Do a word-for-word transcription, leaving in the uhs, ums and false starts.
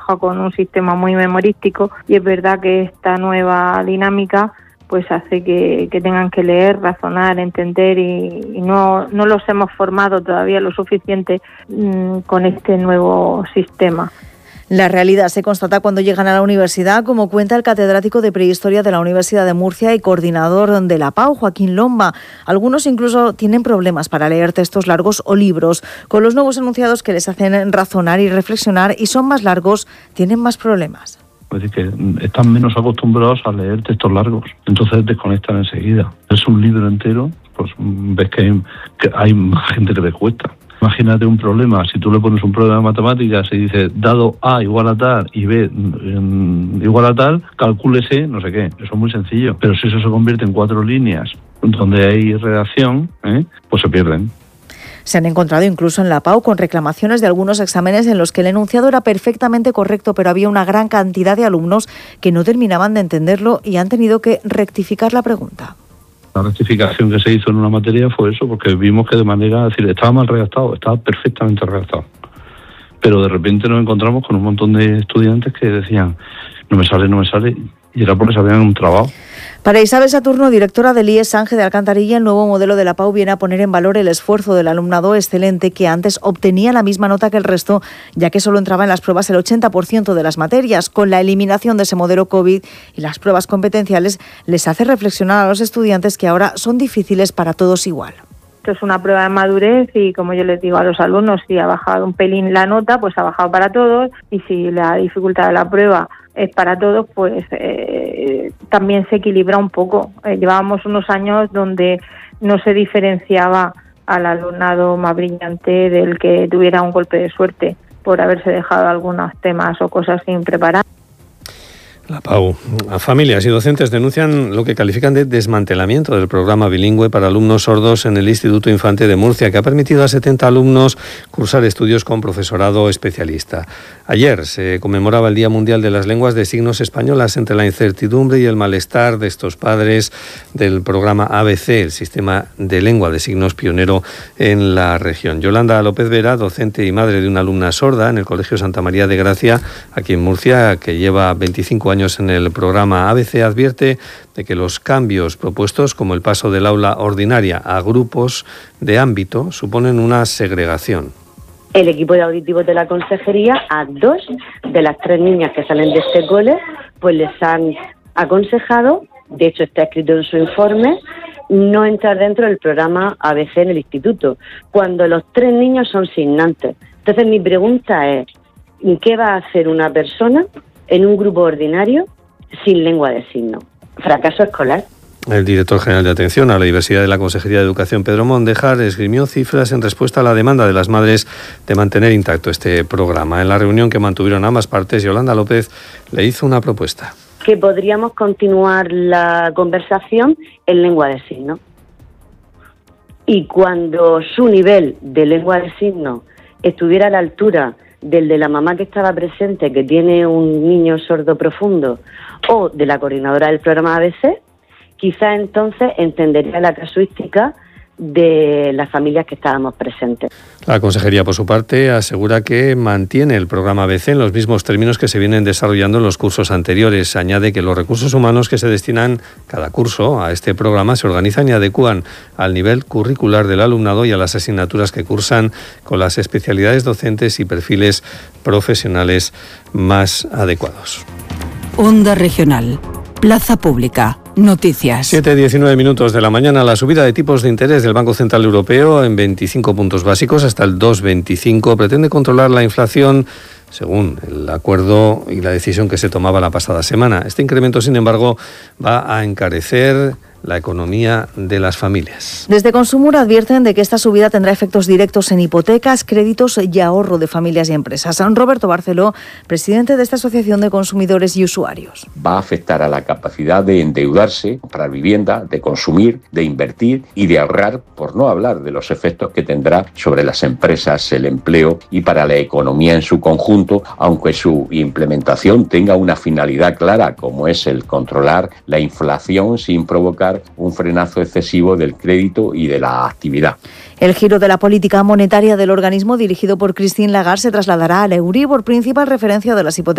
trabaja con un sistema muy memorístico y es verdad que esta nueva dinámica pues hace que, que tengan que leer, razonar, entender y, y no, no los hemos formado todavía lo suficiente mmm, con este nuevo sistema. La realidad se constata cuando llegan a la universidad, como cuenta el catedrático de Prehistoria de la Universidad de Murcia y coordinador de la P A U, Joaquín Lomba. Algunos incluso tienen problemas para leer textos largos o libros. Con los nuevos enunciados que les hacen razonar y reflexionar y son más largos, tienen más problemas. Es decir, que están menos acostumbrados a leer textos largos, entonces desconectan enseguida. Es un libro entero, pues ves que hay, que hay gente que le cuesta. Imagínate un problema, si tú le pones un problema de matemáticas y dices dado A igual a tal y B en, igual a tal, calcúlese no sé qué. Eso es muy sencillo, pero si eso se convierte en cuatro líneas donde hay redacción, ¿eh? pues se pierden. Se han encontrado incluso en la P A U con reclamaciones de algunos exámenes en los que el enunciado era perfectamente correcto, pero había una gran cantidad de alumnos que no terminaban de entenderlo y han tenido que rectificar la pregunta. La rectificación que se hizo en una materia fue eso, porque vimos que de manera, es decir, estaba mal redactado, estaba perfectamente redactado. Pero de repente nos encontramos con un montón de estudiantes que decían, no me sale, no me sale, y era porque se habían un trabajo. Para Isabel Saturno, directora del I E S Ángel de Alcantarilla, el nuevo modelo de la P A U viene a poner en valor el esfuerzo del alumnado excelente que antes obtenía la misma nota que el resto, ya que solo entraba en las pruebas el ochenta por ciento de las materias. Con la eliminación de ese modelo COVID y las pruebas competenciales, les hace reflexionar a los estudiantes que ahora son difíciles para todos igual. Esto es una prueba de madurez y, como yo les digo a los alumnos, si ha bajado un pelín la nota, pues ha bajado para todos, y si la dificultad de la prueba es para todos, pues eh, también se equilibra un poco. Eh, llevábamos unos años donde no se diferenciaba al alumnado más brillante del que tuviera un golpe de suerte por haberse dejado algunos temas o cosas sin preparar. La P A U. A familias y docentes denuncian lo que califican de desmantelamiento del programa bilingüe para alumnos sordos en el Instituto Infante de Murcia, que ha permitido a setenta alumnos cursar estudios con profesorado especialista. Ayer se conmemoraba el Día Mundial de las Lenguas de Signos Españolas. Entre la incertidumbre y el malestar de estos padres del programa A B C, el sistema de lengua de signos pionero en la región. Yolanda López Vera, docente y madre de una alumna sorda en el Colegio Santa María de Gracia, aquí en Murcia, que lleva veinticinco años en el programa A B C, advierte de que los cambios propuestos, como el paso del aula ordinaria a grupos de ámbito, suponen una segregación. El equipo de auditivos de la consejería, a dos de las tres niñas que salen de este cole, pues les han aconsejado, de hecho está escrito en su informe, no entrar dentro del programa A B C en el instituto, cuando los tres niños son signantes. Entonces mi pregunta es, ¿qué va a hacer una persona en un grupo ordinario sin lengua de signos? Fracaso escolar. El director general de Atención a la Diversidad de la Consejería de Educación, Pedro Mondejar, esgrimió cifras en respuesta a la demanda de las madres de mantener intacto este programa. En la reunión que mantuvieron ambas partes, Yolanda López le hizo una propuesta. Que podríamos continuar la conversación en lengua de signos. Y cuando su nivel de lengua de signos estuviera a la altura del de la mamá que estaba presente, que tiene un niño sordo profundo, o de la coordinadora del programa A B C, quizá entonces entendería la casuística de las familias que estábamos presentes. La consejería, por su parte, asegura que mantiene el programa A B C en los mismos términos que se vienen desarrollando en los cursos anteriores. Añade que los recursos humanos que se destinan cada curso a este programa se organizan y adecúan al nivel curricular del alumnado y a las asignaturas que cursan, con las especialidades docentes y perfiles profesionales más adecuados. Onda Regional. Plaza Pública. Noticias. siete diecinueve minutos de la mañana. La subida de tipos de interés del Banco Central Europeo en veinticinco puntos básicos hasta el dos coma veinticinco pretende controlar la inflación, según el acuerdo y la decisión que se tomaba la pasada semana. Este incremento, sin embargo, va a encarecer la economía de las familias. Desde Consumur advierten de que esta subida tendrá efectos directos en hipotecas, créditos y ahorro de familias y empresas. Roberto Barceló, presidente de esta Asociación de Consumidores y Usuarios. Va a afectar a la capacidad de endeudarse, comprar vivienda, de consumir, de invertir y de ahorrar, por no hablar de los efectos que tendrá sobre las empresas, el empleo y para la economía en su conjunto, aunque su implementación tenga una finalidad clara, como es el controlar la inflación sin provocar un frenazo excesivo del crédito y de la actividad. El giro de la política monetaria del organismo dirigido por Christine Lagarde se trasladará al Euribor, principal referencia de las hipotecas